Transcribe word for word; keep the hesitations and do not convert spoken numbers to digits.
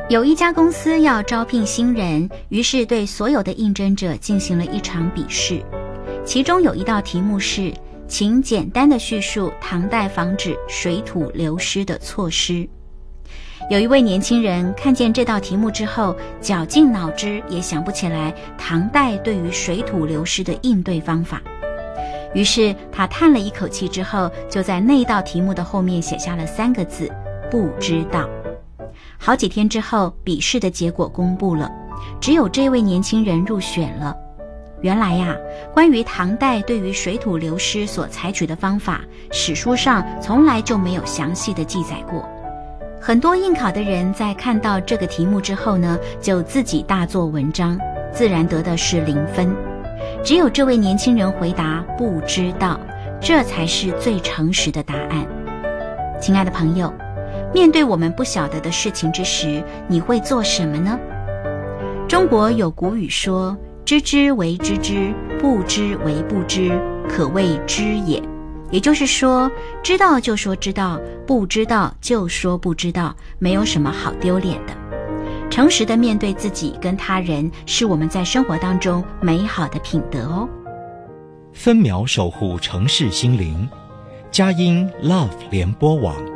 有一家公司要招聘新人，于是对所有的应征者进行了一场笔试。其中有一道题目是，请简单的叙述唐代防止水土流失的措施。有一位年轻人看见这道题目之后，绞尽脑汁也想不起来唐代对于水土流失的应对方法。于是他叹了一口气之后，就在那道题目的后面写下了三个字：不知道。好几天之后，笔试的结果公布了，只有这位年轻人入选了。原来呀，关于唐代对于水土流失所采取的方法，史书上从来就没有详细的记载过。很多应考的人在看到这个题目之后呢，就自己大做文章，自然得的是零分。只有这位年轻人回答不知道，这才是最诚实的答案。亲爱的朋友，面对我们不晓得的事情之时，你会做什么呢？中国有古语说，知之为知之，不知为不知，可谓知也。也就是说，知道就说知道，不知道就说不知道，没有什么好丢脸的。诚实的面对自己跟他人，是我们在生活当中美好的品德哦。 分秒守护城市心灵，佳音 Love 联播网。